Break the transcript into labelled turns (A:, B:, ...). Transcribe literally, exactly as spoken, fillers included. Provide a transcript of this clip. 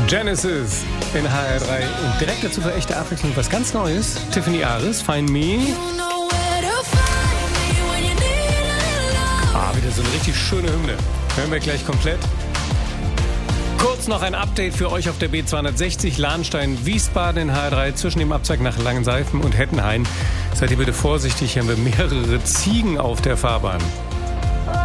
A: Genesis in H R drei und direkt dazu für echte Abwechslung was ganz Neues. Tiffany Aris, Find Me. Ah, wieder so eine richtig schöne Hymne. Hören wir gleich komplett. Kurz noch ein Update für euch auf der B zweihundertsechzig Lahnstein-Wiesbaden in H R drei zwischen dem Abzweig nach Langenseifen und Hettenhain. Seid ihr bitte vorsichtig, hier haben wir mehrere Ziegen auf der Fahrbahn.